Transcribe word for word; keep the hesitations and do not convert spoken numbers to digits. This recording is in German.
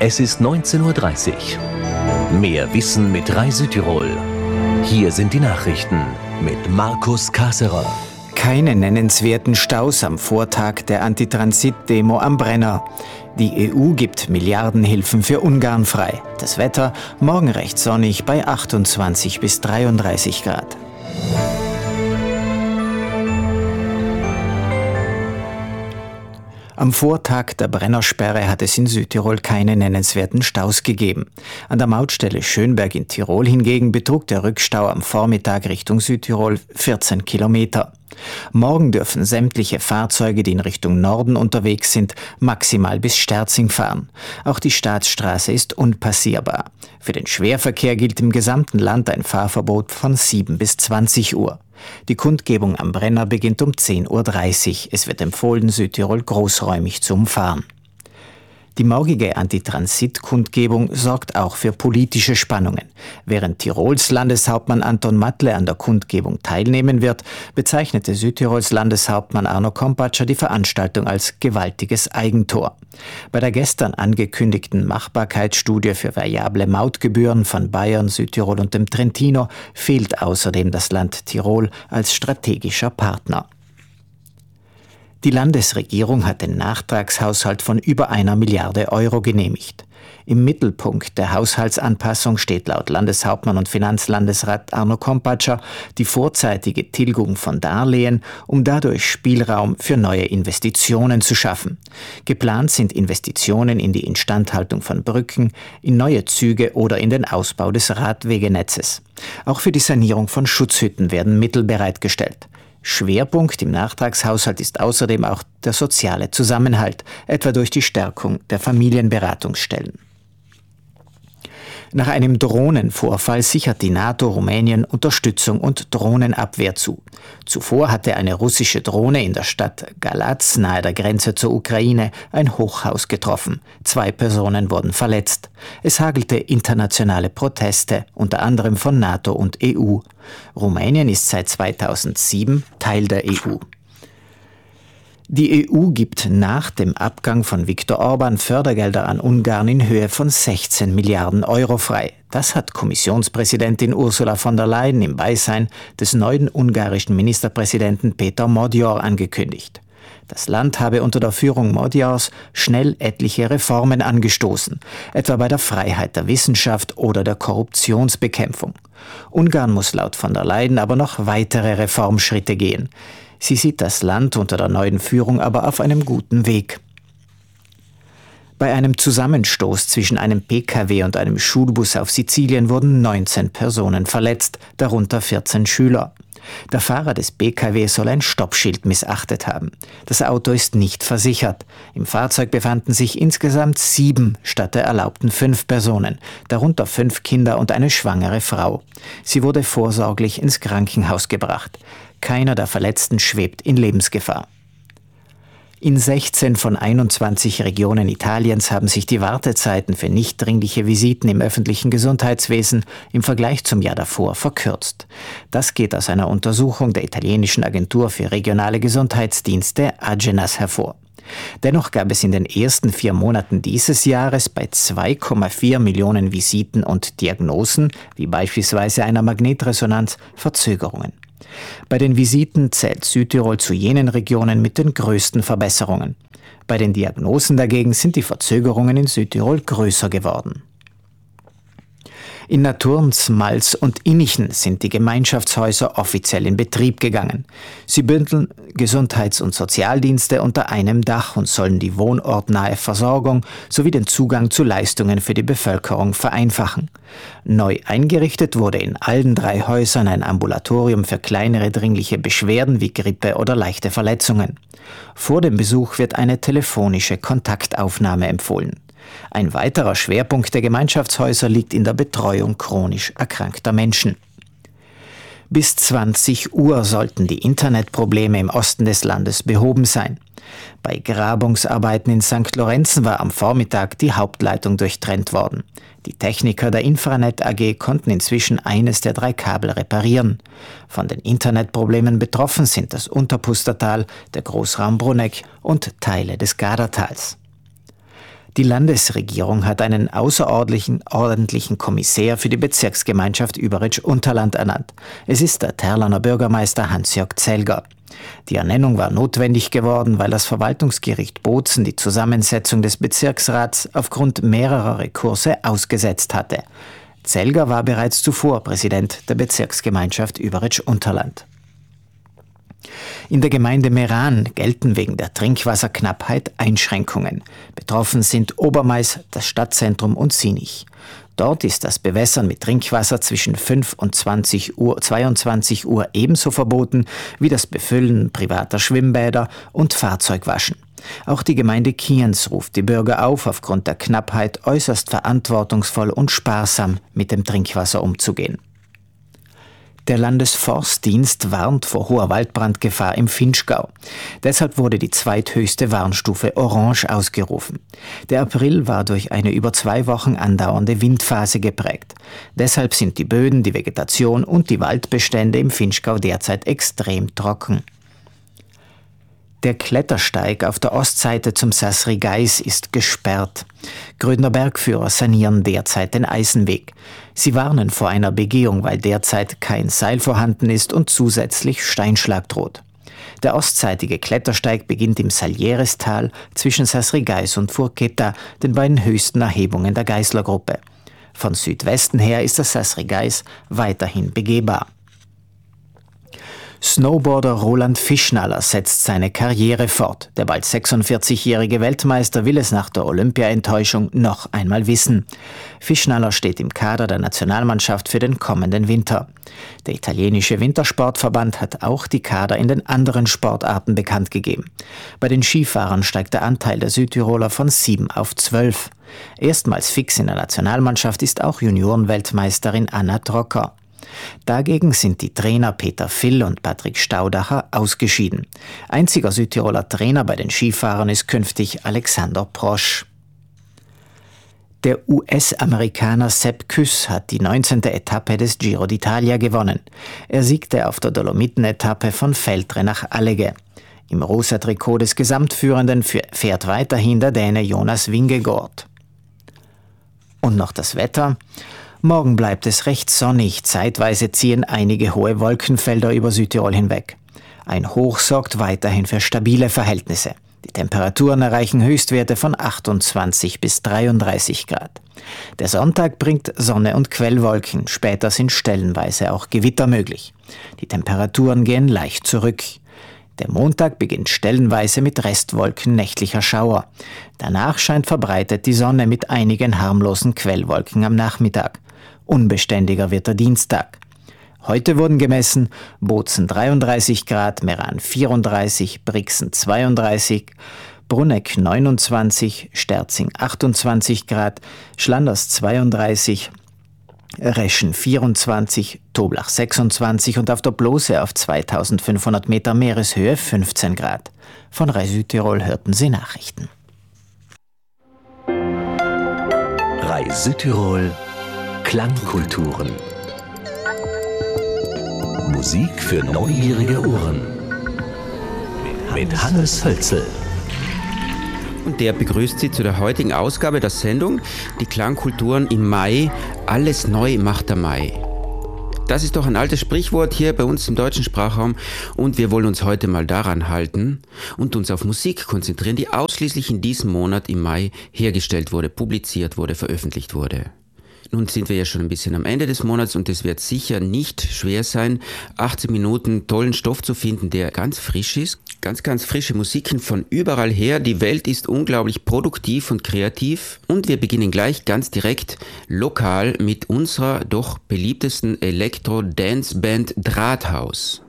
Es ist neunzehn Uhr dreißig. Mehr Wissen mit Rai Südtirol. Hier sind die Nachrichten mit Markus Kaserer. Keine nennenswerten Staus am Vortag der Antitransit-Demo am Brenner. Die E U gibt Milliardenhilfen für Ungarn frei. Das Wetter morgen recht sonnig bei achtundzwanzig bis dreiunddreißig Grad. Am Vortag der Brennersperre hat es in Südtirol keine nennenswerten Staus gegeben. An der Mautstelle Schönberg in Tirol hingegen betrug der Rückstau am Vormittag Richtung Südtirol vierzehn Kilometer. Morgen dürfen sämtliche Fahrzeuge, die in Richtung Norden unterwegs sind, maximal bis Sterzing fahren. Auch die Staatsstraße ist unpassierbar. Für den Schwerverkehr gilt im gesamten Land ein Fahrverbot von sieben bis zwanzig Uhr. Die Kundgebung am Brenner beginnt um zehn Uhr dreißig. Es wird empfohlen, Südtirol großräumig zu umfahren. Die morgige Antitransit-Kundgebung sorgt auch für politische Spannungen. Während Tirols Landeshauptmann Anton Matle an der Kundgebung teilnehmen wird, bezeichnete Südtirols Landeshauptmann Arno Kompatscher die Veranstaltung als gewaltiges Eigentor. Bei der gestern angekündigten Machbarkeitsstudie für variable Mautgebühren von Bayern, Südtirol und dem Trentino fehlt außerdem das Land Tirol als strategischer Partner. Die Landesregierung hat den Nachtragshaushalt von über einer Milliarde Euro genehmigt. Im Mittelpunkt der Haushaltsanpassung steht laut Landeshauptmann und Finanzlandesrat Arno Kompatscher die vorzeitige Tilgung von Darlehen, um dadurch Spielraum für neue Investitionen zu schaffen. Geplant sind Investitionen in die Instandhaltung von Brücken, in neue Züge oder in den Ausbau des Radwegenetzes. Auch für die Sanierung von Schutzhütten werden Mittel bereitgestellt. Schwerpunkt im Nachtragshaushalt ist außerdem auch der soziale Zusammenhalt, etwa durch die Stärkung der Familienberatungsstellen. Nach einem Drohnenvorfall sichert die NATO Rumänien Unterstützung und Drohnenabwehr zu. Zuvor hatte eine russische Drohne in der Stadt Galați nahe der Grenze zur Ukraine ein Hochhaus getroffen. Zwei Personen wurden verletzt. Es hagelte internationale Proteste, unter anderem von NATO und E U. Rumänien ist seit zweitausendsieben Teil der E U. Die E U gibt nach dem Abgang von Viktor Orban Fördergelder an Ungarn in Höhe von sechzehn Milliarden Euro frei. Das hat Kommissionspräsidentin Ursula von der Leyen im Beisein des neuen ungarischen Ministerpräsidenten Péter Magyar angekündigt. Das Land habe unter der Führung Magyars schnell etliche Reformen angestoßen, etwa bei der Freiheit der Wissenschaft oder der Korruptionsbekämpfung. Ungarn muss laut von der Leyen aber noch weitere Reformschritte gehen. Sie sieht das Land unter der neuen Führung aber auf einem guten Weg. Bei einem Zusammenstoß zwischen einem P K W und einem Schulbus auf Sizilien wurden neunzehn Personen verletzt, darunter vierzehn Schüler. Der Fahrer des P K W soll ein Stoppschild missachtet haben. Das Auto ist nicht versichert. Im Fahrzeug befanden sich insgesamt sieben statt der erlaubten fünf Personen, darunter fünf Kinder und eine schwangere Frau. Sie wurde vorsorglich ins Krankenhaus gebracht. Keiner der Verletzten schwebt in Lebensgefahr. In sechzehn von einundzwanzig Regionen Italiens haben sich die Wartezeiten für nicht dringliche Visiten im öffentlichen Gesundheitswesen im Vergleich zum Jahr davor verkürzt. Das geht aus einer Untersuchung der italienischen Agentur für regionale Gesundheitsdienste Agenas hervor. Dennoch gab es in den ersten vier Monaten dieses Jahres bei zwei Komma vier Millionen Visiten und Diagnosen, wie beispielsweise einer Magnetresonanz, Verzögerungen. Bei den Visiten zählt Südtirol zu jenen Regionen mit den größten Verbesserungen. Bei den Diagnosen dagegen sind die Verzögerungen in Südtirol größer geworden. In Naturns, Mals und Innichen sind die Gemeinschaftshäuser offiziell in Betrieb gegangen. Sie bündeln Gesundheits- und Sozialdienste unter einem Dach und sollen die wohnortnahe Versorgung sowie den Zugang zu Leistungen für die Bevölkerung vereinfachen. Neu eingerichtet wurde in allen drei Häusern ein Ambulatorium für kleinere dringliche Beschwerden wie Grippe oder leichte Verletzungen. Vor dem Besuch wird eine telefonische Kontaktaufnahme empfohlen. Ein weiterer Schwerpunkt der Gemeinschaftshäuser liegt in der Betreuung chronisch erkrankter Menschen. Bis zwanzig Uhr sollten die Internetprobleme im Osten des Landes behoben sein. Bei Grabungsarbeiten in Sankt Lorenzen war am Vormittag die Hauptleitung durchtrennt worden. Die Techniker der Infranet A G konnten inzwischen eines der drei Kabel reparieren. Von den Internetproblemen betroffen sind das Unterpustertal, der Großraum Bruneck und Teile des Gadertals. Die Landesregierung hat einen außerordentlichen ordentlichen Kommissär für die Bezirksgemeinschaft Überitsch-Unterland ernannt. Es ist der Terlaner Bürgermeister Hans-Jörg Zelger. Die Ernennung war notwendig geworden, weil das Verwaltungsgericht Bozen die Zusammensetzung des Bezirksrats aufgrund mehrerer Rekurse ausgesetzt hatte. Zelger war bereits zuvor Präsident der Bezirksgemeinschaft Überitsch-Unterland. In der Gemeinde Meran gelten wegen der Trinkwasserknappheit Einschränkungen. Betroffen sind Obermais, das Stadtzentrum und Sinich. Dort ist das Bewässern mit Trinkwasser zwischen fünf und zwanzig Uhr, zweiundzwanzig Uhr ebenso verboten wie das Befüllen privater Schwimmbäder und Fahrzeugwaschen. Auch die Gemeinde Kienz ruft die Bürger auf, aufgrund der Knappheit äußerst verantwortungsvoll und sparsam mit dem Trinkwasser umzugehen. Der Landesforstdienst warnt vor hoher Waldbrandgefahr im Vinschgau. Deshalb wurde die zweithöchste Warnstufe Orange ausgerufen. Der April war durch eine über zwei Wochen andauernde Windphase geprägt. Deshalb sind die Böden, die Vegetation und die Waldbestände im Vinschgau derzeit extrem trocken. Der Klettersteig auf der Ostseite zum Sassri Gais ist gesperrt. Grödner Bergführer sanieren derzeit den Eisenweg. Sie warnen vor einer Begehung, weil derzeit kein Seil vorhanden ist und zusätzlich Steinschlag droht. Der ostseitige Klettersteig beginnt im Salierestal zwischen Sassri Gais und Furqueta, den beiden höchsten Erhebungen der Geißlergruppe. Von Südwesten her ist das Sassri Gais weiterhin begehbar. Snowboarder Roland Fischnaller setzt seine Karriere fort. Der bald sechsundvierzigjährige Weltmeister will es nach der Olympia-Enttäuschung noch einmal wissen. Fischnaller steht im Kader der Nationalmannschaft für den kommenden Winter. Der italienische Wintersportverband hat auch die Kader in den anderen Sportarten bekannt gegeben. Bei den Skifahrern steigt der Anteil der Südtiroler von sieben auf zwölf. Erstmals fix in der Nationalmannschaft ist auch Juniorenweltmeisterin Anna Trocker. Dagegen sind die Trainer Peter Vill und Patrick Staudacher ausgeschieden. Einziger Südtiroler Trainer bei den Skifahrern ist künftig Alexander Prosch. Der U S-Amerikaner Sepp Kuss hat die neunzehnte Etappe des Giro d'Italia gewonnen. Er siegte auf der Dolomiten-Etappe von Feltre nach Alleghe. Im rosa Trikot des Gesamtführenden fährt weiterhin der Däne Jonas Vingegaard. Und noch das Wetter. Morgen bleibt es recht sonnig, zeitweise ziehen einige hohe Wolkenfelder über Südtirol hinweg. Ein Hoch sorgt weiterhin für stabile Verhältnisse. Die Temperaturen erreichen Höchstwerte von achtundzwanzig bis dreiunddreißig Grad. Der Sonntag bringt Sonne und Quellwolken, später sind stellenweise auch Gewitter möglich. Die Temperaturen gehen leicht zurück. Der Montag beginnt stellenweise mit Restwolken nächtlicher Schauer. Danach scheint verbreitet die Sonne mit einigen harmlosen Quellwolken am Nachmittag. Unbeständiger wird der Dienstag. Heute wurden gemessen Bozen dreiunddreißig Grad, Meran vierunddreißig, Brixen zweiunddreißig, Bruneck neunundzwanzig, Sterzing achtundzwanzig Grad, Schlanders zweiunddreißig, Reschen vierundzwanzig, Toblach sechsundzwanzig und auf der Blose auf zweitausendfünfhundert Meter Meereshöhe fünfzehn Grad. Von Rai Südtirol hörten Sie Nachrichten. Rai Südtirol Klangkulturen. Musik für neugierige Ohren. Mit Hannes Hölzel. Und der begrüßt Sie zu der heutigen Ausgabe der Sendung Die Klangkulturen im Mai. Alles neu macht der Mai. Das ist doch ein altes Sprichwort hier bei uns im deutschen Sprachraum und wir wollen uns heute mal daran halten und uns auf Musik konzentrieren, die ausschließlich in diesem Monat im Mai hergestellt wurde, publiziert wurde, veröffentlicht wurde. Nun sind wir ja schon ein bisschen am Ende des Monats und es wird sicher nicht schwer sein, achtzehn Minuten tollen Stoff zu finden, der ganz frisch ist. Ganz, ganz frische Musiken von überall her. Die Welt ist unglaublich produktiv und kreativ. Und wir beginnen gleich ganz direkt lokal mit unserer doch beliebtesten Elektro-Dance-Band Drahthaus.